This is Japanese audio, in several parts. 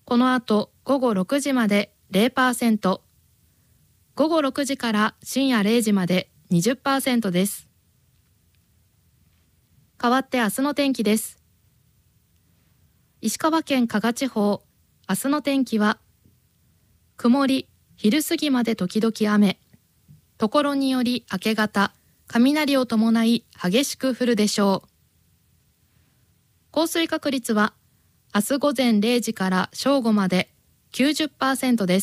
この後午後6時まで 0%、午後6時から深夜0時まで 20% です。代わって明日の天気です。石川県加賀地方、明日の天気は曇り、昼過ぎまで時々雨、ところにより明け方、雷を伴い激しく降るでしょう。降水確率は明日午前0時から正午まで 90% です。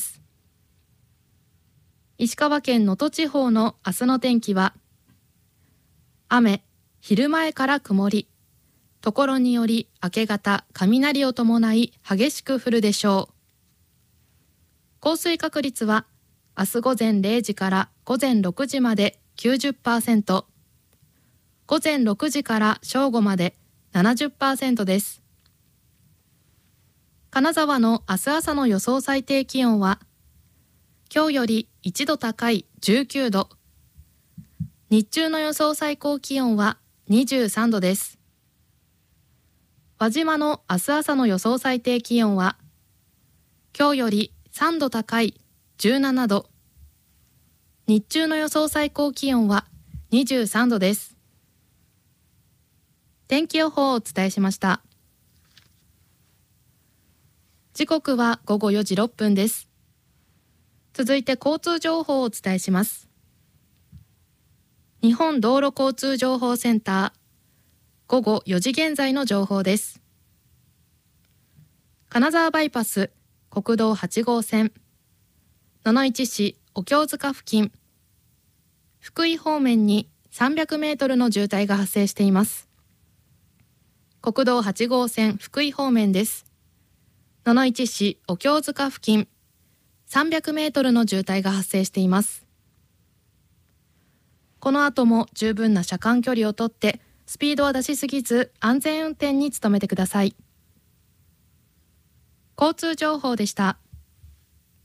石川県能登地方の明日の天気は雨、昼前から曇り、ところにより明け方、雷を伴い激しく降るでしょう。降水確率は明日午前0時から午前6時まで 90%、午前6時から正午まで 70% です。金沢の明日朝の予想最低気温は今日より1度高い19度、日中の予想最高気温は23度です。輪島の明日朝の予想最低気温は今日より3度高い17度、日中の予想最高気温は23度です。天気予報をお伝えしました。時刻は午後4時6分です。続いて交通情報をお伝えします。日本道路交通情報センター、午後4時現在の情報です。金沢バイパス、国道8号線、野々市市お経塚付近、福井方面に300メートルの渋滞が発生しています。国道8号線福井方面です。野々市市お経塚付近、300メートルの渋滞が発生しています。この後も十分な車間距離をとってスピードは出しすぎず安全運転に努めてください。交通情報でした。